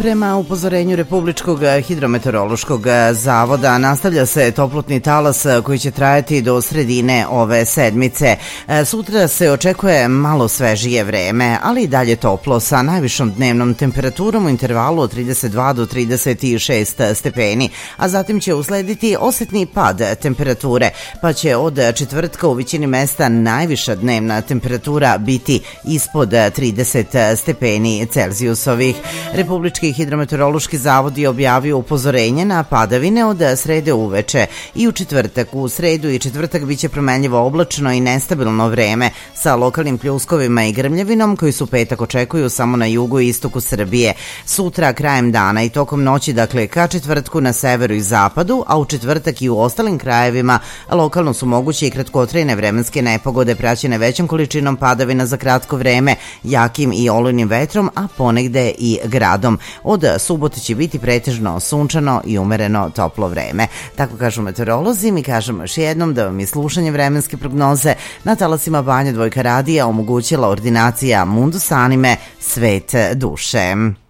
Prema upozorenju Republičkog hidrometeorološkog zavoda nastavlja se toplotni talas koji će trajati do sredine ove sedmice. Sutra se očekuje malo svežije vreme, ali i dalje toplo sa najvišom dnevnom temperaturom u intervalu od 32 do 36 stepeni, a zatim će uslediti osetni pad temperature, pa će od četvrtka u većini mesta najviša dnevna temperatura biti ispod 30 stepeni Celzijusovih. Republički hidrometeorološki zavod je objavio upozorenje na padavine od srede uveče i u četvrtak. U sredu i četvrtak biće promenljivo oblačno i nestabilno vreme sa lokalnim pljuskovima i grmljavinom koji su petak očekuju samo na jugu i istoku Srbije. Sutra krajem dana i tokom noći, dakle ka četvrtku na severu i zapadu, a u četvrtak i u ostalim krajevima lokalno su moguće i kratkotrajne vremenske nepogode praćene većom količinom padavina za kratko vreme, jakim i olujnim vetrom, a ponegde i gradom. Od subote će biti pretežno sunčano i umereno toplo vreme. Tako kažu meteorolozi. Mi kažemo još jednom da vam je slušanje vremenske prognoze na talasima Banja Dvojka radija omogućila ordinacija Mundus Anime, Svet duše.